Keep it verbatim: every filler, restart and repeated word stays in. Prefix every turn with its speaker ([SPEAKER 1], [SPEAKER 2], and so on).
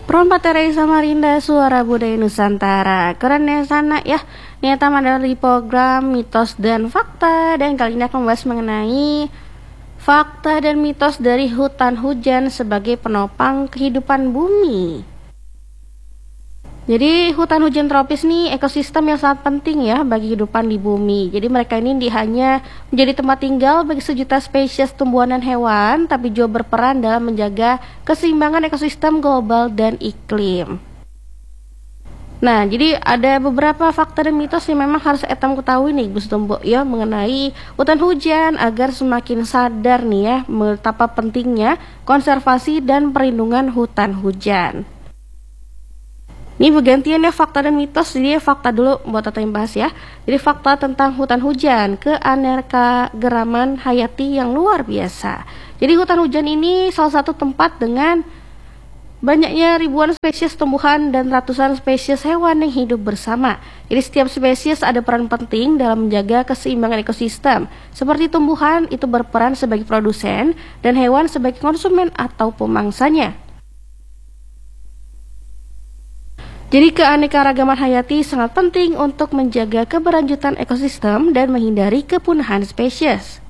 [SPEAKER 1] Prompateri Samarinda Suara Budaya Nusantara. Keren ya sana ya. Niata adalah di program Mitos dan Fakta, dan kali ini akan membahas mengenai fakta dan mitos dari hutan hujan sebagai penopang kehidupan bumi. Jadi hutan hujan tropis nih ekosistem yang sangat penting ya bagi kehidupan di bumi. Jadi mereka ini di hanya menjadi tempat tinggal bagi sejuta spesies tumbuhan dan hewan, tapi juga berperan dalam menjaga keseimbangan ekosistem global dan iklim. Nah, jadi ada beberapa fakta dan mitos yang memang harus etam ketahui nih Gus Tombo ya mengenai hutan hujan agar semakin sadar nih ya betapa pentingnya konservasi dan perlindungan hutan hujan. Ini bergantian ya fakta dan mitos. Jadi fakta dulu buat Tata yang bahas ya. Jadi fakta tentang hutan hujan, keanekaragaman hayati yang luar biasa. Jadi hutan hujan ini salah satu tempat dengan banyaknya ribuan spesies tumbuhan dan ratusan spesies hewan yang hidup bersama. Jadi setiap spesies ada peran penting dalam menjaga keseimbangan ekosistem. Seperti tumbuhan itu berperan sebagai produsen dan hewan sebagai konsumen atau pemangsanya. Jadi keanekaragaman hayati sangat penting untuk menjaga keberlanjutan ekosistem dan menghindari kepunahan spesies.